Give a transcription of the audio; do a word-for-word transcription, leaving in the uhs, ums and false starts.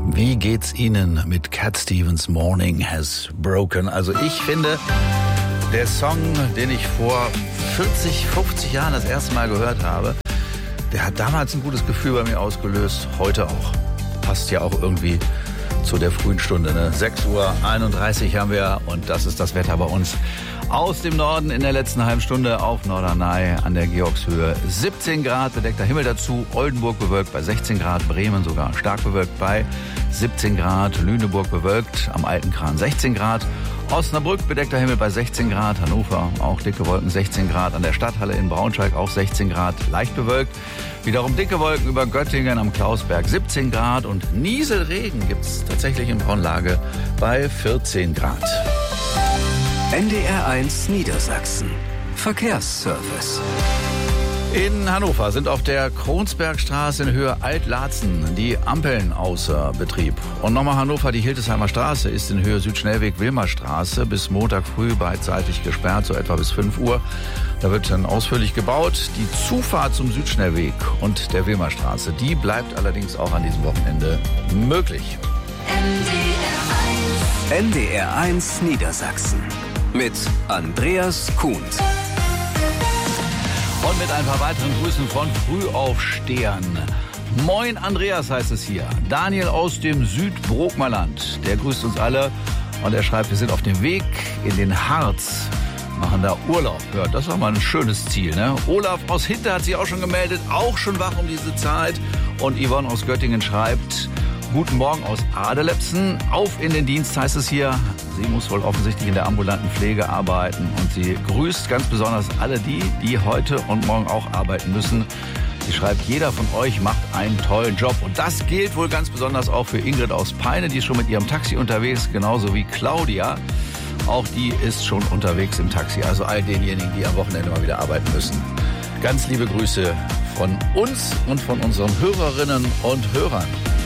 Wie geht's Ihnen mit Cat Stevens Morning Has Broken? Also ich finde, der Song, den ich vor vierzig, fünfzig Jahren das erste Mal gehört habe, der hat damals ein gutes Gefühl bei mir ausgelöst, heute auch. Passt ja auch irgendwie zu der frühen Stunde, ne? sechs Uhr einunddreißig haben wir und das ist das Wetter bei uns. Aus dem Norden in der letzten halben Stunde auf Norderney an der Georgshöhe siebzehn Grad, bedeckter Himmel dazu, Oldenburg bewölkt bei sechzehn Grad, Bremen sogar stark bewölkt bei siebzehn Grad, Lüneburg bewölkt, am Altenkran sechzehn Grad, Osnabrück bedeckter Himmel bei sechzehn Grad, Hannover auch dicke Wolken sechzehn Grad, an der Stadthalle in Braunschweig auch sechzehn Grad, leicht bewölkt, wiederum dicke Wolken über Göttingen am Klausberg siebzehn Grad und Nieselregen gibt's tatsächlich in Braunlage bei vierzehn Grad. N D R eins Niedersachsen. Verkehrsservice. In Hannover sind auf der Kronsbergstraße in Höhe Alt-Laatzen die Ampeln außer Betrieb. Und nochmal Hannover, die Hildesheimer Straße ist in Höhe Südschnellweg Wilmerstraße bis Montag früh beidseitig gesperrt, so etwa bis fünf Uhr. Da wird dann ausführlich gebaut. Die Zufahrt zum Südschnellweg und der Wilmerstraße, die bleibt allerdings auch an diesem Wochenende möglich. N D R eins Niedersachsen mit Andreas Kuhn. Und mit ein paar weiteren Grüßen von Frühaufstehern. Moin Andreas heißt es hier. Daniel aus dem Südbrokmerland, der grüßt uns alle und er schreibt, wir sind auf dem Weg in den Harz, machen da Urlaub. Ja, das war mal ein schönes Ziel, ne? Olaf aus Hinter hat sich auch schon gemeldet, auch schon wach um diese Zeit. Und Yvonne aus Göttingen schreibt, guten Morgen aus Adelepsen. Auf in den Dienst heißt es hier. Sie muss wohl offensichtlich in der ambulanten Pflege arbeiten und sie grüßt ganz besonders alle die, die heute und morgen auch arbeiten müssen. Sie schreibt, jeder von euch macht einen tollen Job. Und das gilt wohl ganz besonders auch für Ingrid aus Peine, die ist schon mit ihrem Taxi unterwegs, genauso wie Claudia. Auch die ist schon unterwegs im Taxi. Also all denjenigen, die am Wochenende mal wieder arbeiten müssen. Ganz liebe Grüße von uns und von unseren Hörerinnen und Hörern.